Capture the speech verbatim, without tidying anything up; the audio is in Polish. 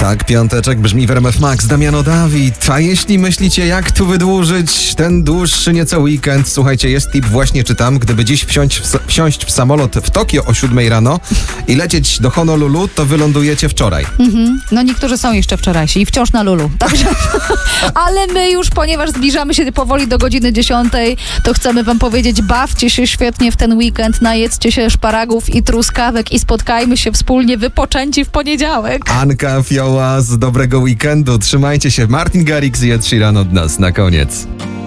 Tak, piąteczek brzmi w R M F Max. Damiano Dawid. A jeśli myślicie, jak tu wydłużyć ten dłuższy nieco weekend, słuchajcie, jest tip, właśnie czytam. Gdyby dziś wsiąść w, wsiąść w samolot w Tokio o siódmej rano i lecieć do Honolulu, to wylądujecie wczoraj. Mhm. No niektórzy są jeszcze wczorajsi i wciąż na Lulu. Także, ale my już, ponieważ zbliżamy się powoli do godziny dziesiątej, to chcemy wam powiedzieć, bawcie się świetnie w ten weekend, najedzcie się szparagów i truskawek i spotkajmy się wspólnie wypoczęci w poniedziałek. Anka Fioła z dobrego weekendu. Trzymajcie się. Martin Garrix i Ed Sheeran od nas na koniec.